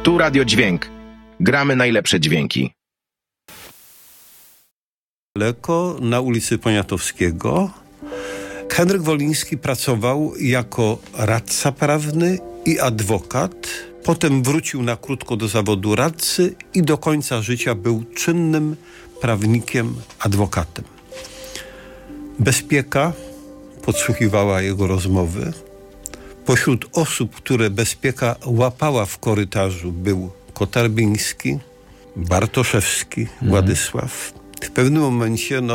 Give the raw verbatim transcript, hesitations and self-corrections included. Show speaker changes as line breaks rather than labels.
Tu Radio Dźwięk. Gramy najlepsze dźwięki.
Daleko na ulicy Poniatowskiego Henryk Woliński pracował jako radca prawny i adwokat. Potem wrócił na krótko do zawodu radcy i do końca życia był czynnym prawnikiem, adwokatem. Bezpieka podsłuchiwała jego rozmowy. Pośród osób, które Bezpieka łapała w korytarzu, był Kotarbiński, Bartoszewski, Władysław. W pewnym momencie no,